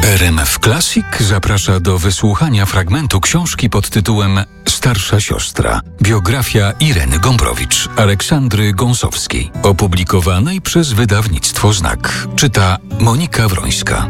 RMF Classic zaprasza do wysłuchania fragmentu książki pod tytułem Starsza siostra. Biografia Ireny Gombrowicz, Aleksandry Gąsowskiej. Opublikowanej przez wydawnictwo Znak. Czyta Monika Wrońska.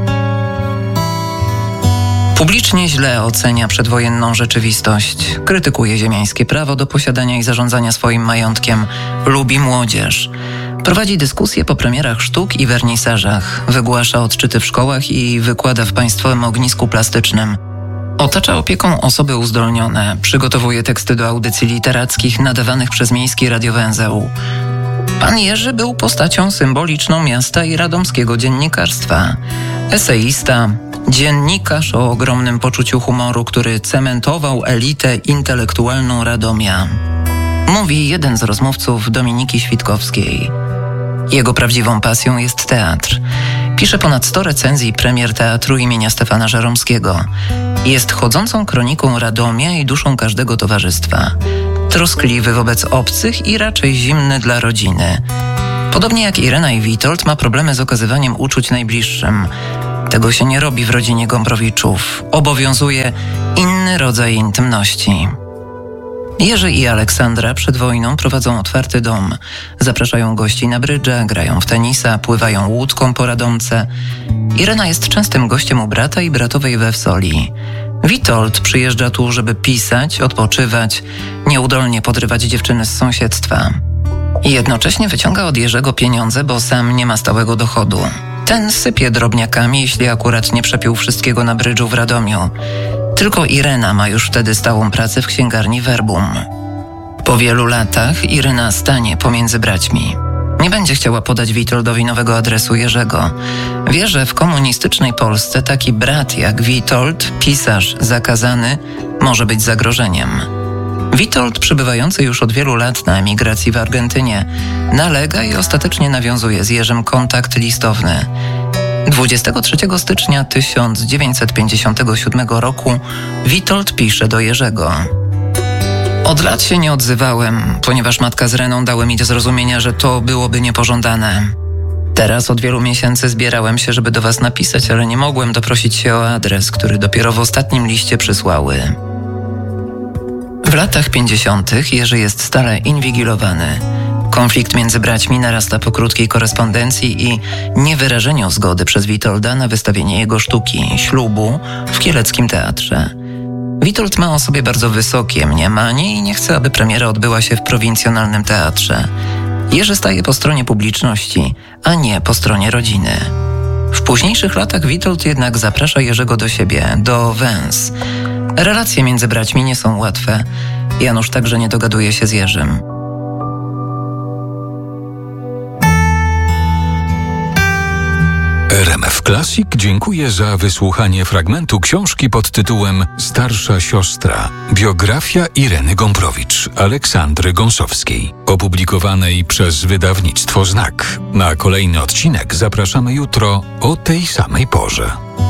Publicznie źle ocenia przedwojenną rzeczywistość. Krytykuje ziemiańskie prawo do posiadania i zarządzania swoim majątkiem. Lubi młodzież. Prowadzi dyskusje po premierach sztuk i wernisażach. Wygłasza odczyty w szkołach i wykłada w państwowym ognisku plastycznym. Otacza opieką osoby uzdolnione. Przygotowuje teksty do audycji literackich nadawanych przez Miejski Radiowęzeł. Pan Jerzy był postacią symboliczną miasta i radomskiego dziennikarstwa. Eseista, dziennikarz o ogromnym poczuciu humoru, który cementował elitę intelektualną Radomia. Mówi jeden z rozmówców Dominiki Świtkowskiej. Jego prawdziwą pasją jest teatr. Pisze ponad 100 recenzji i premier teatru imienia Stefana Żeromskiego. Jest chodzącą kroniką Radomia i duszą każdego towarzystwa. Troskliwy wobec obcych i raczej zimny dla rodziny. Podobnie jak Irena i Witold ma problemy z okazywaniem uczuć najbliższym. Tego się nie robi w rodzinie Gombrowiczów. Obowiązuje inny rodzaj intymności. Jerzy i Aleksandra przed wojną prowadzą otwarty dom. Zapraszają gości na brydża, grają w tenisa, pływają łódką po Radomce. Irena jest częstym gościem u brata i bratowej we Wsoli. Witold przyjeżdża tu, żeby pisać, odpoczywać, nieudolnie podrywać dziewczyny z sąsiedztwa. I jednocześnie wyciąga od Jerzego pieniądze, bo sam nie ma stałego dochodu. Ten sypie drobniakami, jeśli akurat nie przepił wszystkiego na brydżu w Radomiu. Tylko Irena ma już wtedy stałą pracę w księgarni Verbum. Po wielu latach Irena stanie pomiędzy braćmi. Nie będzie chciała podać Witoldowi nowego adresu Jerzego. Wie, że w komunistycznej Polsce taki brat jak Witold, pisarz zakazany, może być zagrożeniem. Witold, przebywający już od wielu lat na emigracji w Argentynie, nalega i ostatecznie nawiązuje z Jerzym kontakt listowny. 23 stycznia 1957 roku Witold pisze do Jerzego. Od lat się nie odzywałem, ponieważ matka z Reną dały mi do zrozumienia, że to byłoby niepożądane. Teraz od wielu miesięcy zbierałem się, żeby do was napisać, ale nie mogłem doprosić się o adres, który dopiero w ostatnim liście przysłały. W latach 50. Jerzy jest stale inwigilowany. Konflikt między braćmi narasta po krótkiej korespondencji i niewyrażeniu zgody przez Witolda na wystawienie jego sztuki Ślubu w Kieleckim Teatrze. Witold ma o sobie bardzo wysokie mniemanie i nie chce, aby premiera odbyła się w prowincjonalnym teatrze. Jerzy staje po stronie publiczności, a nie po stronie rodziny. W późniejszych latach Witold jednak zaprasza Jerzego do siebie, do Węz. Relacje między braćmi nie są łatwe. Janusz także nie dogaduje się z Jerzym. RMF Classic dziękuję za wysłuchanie fragmentu książki pod tytułem Starsza siostra. Biografia Ireny Gombrowicz, Aleksandry Gąsowskiej. Opublikowanej przez wydawnictwo Znak. Na kolejny odcinek zapraszamy jutro o tej samej porze.